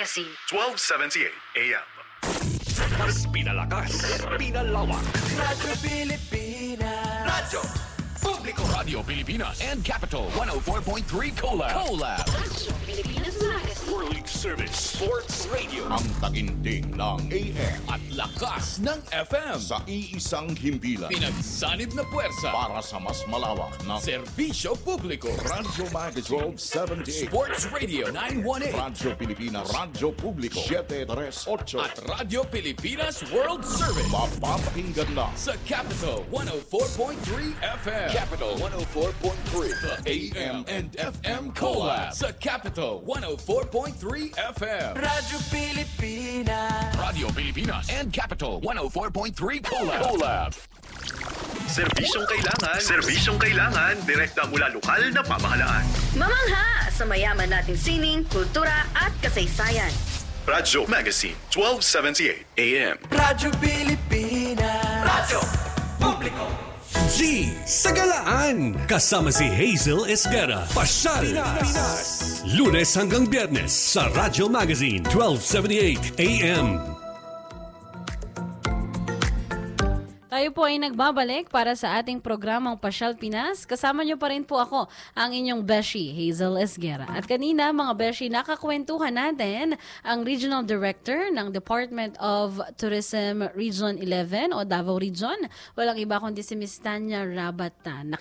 Magazine. 1278 AM. Mas pinalakas, pinalawak. Radyo Pilipinas. Radyo Publiko. Radio Pilipinas and Capital 104.3 Collab. Radyo Pilipinas Magazine. World Service Sports Radio. Ang taginting ng AM At lakas ng FM. sa iisang himpilan Pinagsanib na puwersa. para sa mas malawak na Serbisyo Publiko. Radyo Magazine 1278, Sports Radio 918. Radyo Pilipinas, Radyo Publiko 738. At Radio Pilipinas World Service. Mapapakinggan na Sa Capital 104.3 FM. Capital 104.3. The AM and FM Collab. Sa Capital 104.3 FM. Radyo Pilipinas. Radio Pilipinas and Capital 104.3 Collab. Serbisyong kailangan, direkta mula lokal na pamahalaan. Mamangha sa mayaman nating sining, kultura at kasaysayan. Radyo Magazine 1278 AM. Radyo Pilipinas. Radyo Publiko. G sa Galaan. Kasama si Hazel Esguerra. Pasyal Pinas. Lunes hanggang Biyernes sa Radyo Magazine 1278 AM. Tayo po ay nagbabalik para sa ating programang Pasyal Pinas. Kasama niyo pa rin po ako, ang inyong Beshi, Hazel Esguerra. At kanina, mga Beshi, nakakwentuhan natin ang Regional Director ng Department of Tourism Region 11 o Davao Region. Walang iba kundi si Ms. Tanya Rabatan.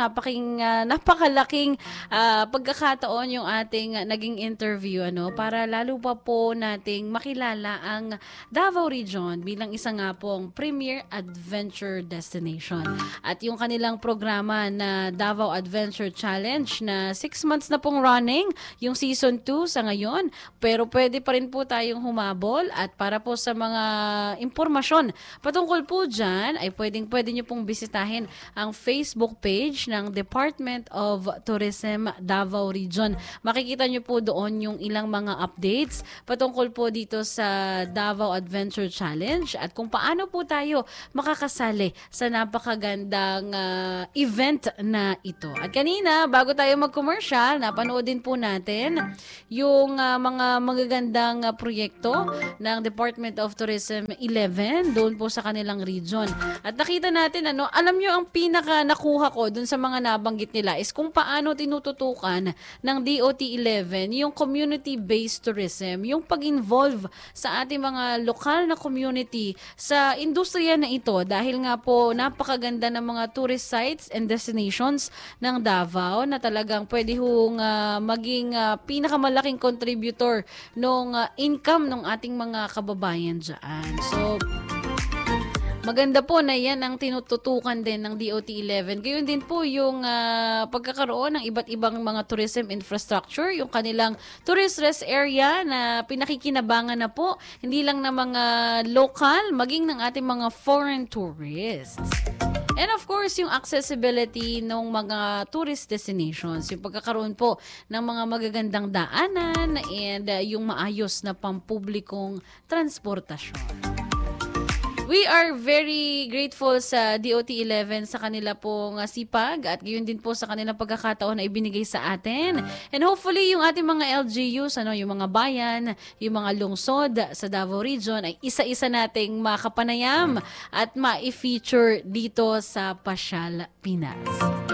Napakalaking pagkakataon yung ating naging interview para lalo pa po nating makilala ang Davao Region bilang isa nga pong premier adventure destination. At yung kanilang programa na Davao Adventure Challenge na 6 months na pong running, yung season 2 sa ngayon, pero pwede pa rin po tayong humabol at para po sa mga impormasyon patungkol po dyan ay pwede nyo pong bisitahin ang Facebook page ng Department of Tourism Davao Region. Makikita nyo po doon yung ilang mga updates patungkol po dito sa Davao Adventure Challenge at kung paano po tayo makakasali sa napakagandang event na ito. At kanina, bago tayo mag-commercial, napanoodin po natin yung mga magagandang proyekto ng Department of Tourism 11 doon po sa kanilang region. At nakita natin, alam nyo, ang pinaka nakuha ko doon sa mga nabanggit nila is kung paano tinututukan ng DOT 11 yung community-based tourism, yung pag-involve sa ating mga lokal na community sa industriya na ito dahil nga po napakaganda ng mga tourist sites and destinations ng Davao na talagang pwede hong maging pinakamalaking contributor ng income ng ating mga kababayan dyan. So, maganda po na yan ang tinututukan din ng DOT 11. Gayon din po yung pagkakaroon ng iba't ibang mga tourism infrastructure, yung kanilang tourist rest area na pinakikinabangan na po, hindi lang ng mga local, maging ng ating mga foreign tourists. And of course, yung accessibility ng mga tourist destinations, yung pagkakaroon po ng mga magagandang daanan and yung maayos na pampublikong transportasyon. We are very grateful sa DOT 11 sa kanila pong sipag at gayon din po sa kanilang pagkakataon na ibinigay sa atin. And hopefully yung ating mga LGUs, yung mga bayan, yung mga lungsod sa Davao Region ay isa-isa nating makapanayam at ma-feature dito sa Pasyal Pinas.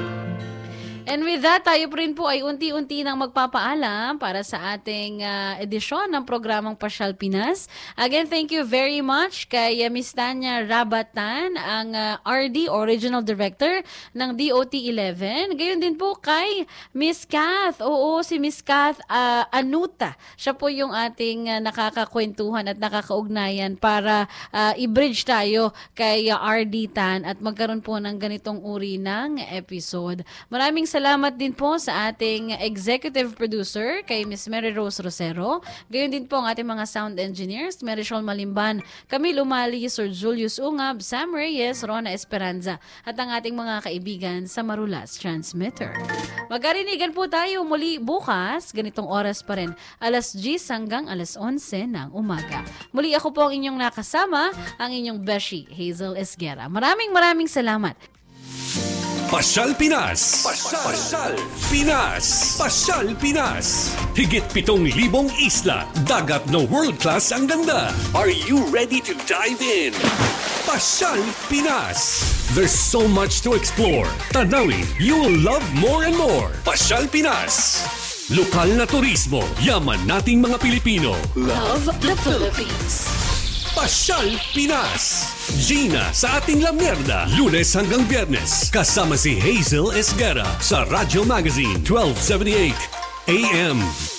And with that, tayo po rin po ay unti-unti nang magpapaalam para sa ating edisyon ng programang Pasyal Pinas. Again, thank you very much kay Ms. Tanya Rabatan, ang RD, Original Director ng DOT 11. Gayon din po kay Ms. Kath. Oo, si Ms. Kath Anuta. Siya po yung ating nakakakwentuhan at nakakaugnayan para i-bridge tayo kay RD Tan at magkaroon po ng ganitong uri ng episode. Maraming salamat din po sa ating executive producer kay Ms. Mary Rose Rosero. Gayon din po ang ating mga sound engineers, Marichol Malimban, Camille Umali, Sir Julius Ungab, Sam Reyes, Rona Esperanza, at ang ating mga kaibigan sa Marulas Transmitter. Magkarinigan po tayo muli bukas, ganitong oras pa rin, alas 10 hanggang alas 11 ng umaga. Muli ako po ang inyong nakasama, ang inyong Beshi, Hazel Esguerra. Maraming salamat. Pasyal Pinas. Pasyal Pinas. Pasyal Pinas. Higit 7,000 isla, dagat na world-class ang ganda. Are you ready to dive in? Pasyal Pinas. There's so much to explore. Tanawin, you will love more and more. Pasyal Pinas. Lokal na turismo, yaman nating mga Pilipino. Love the Philippines. Pasyal Pinas. Gina sa ating La Mierda. Lunes hanggang Biyernes. Kasama si Hazel Esguerra sa Radyo Magazine 1278 AM.